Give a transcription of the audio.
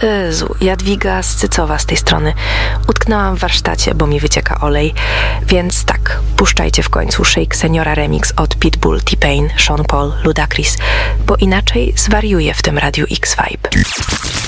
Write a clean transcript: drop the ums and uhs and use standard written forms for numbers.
Jezu, Jadwiga Scycowa z tej strony. Utknęłam w warsztacie, bo mi wycieka olej. Więc tak, puszczajcie w końcu Shake Seniora Remix od Pitbull, T-Pain, Sean Paul, Ludacris, bo inaczej zwariuję w tym Radiu X-Vibe.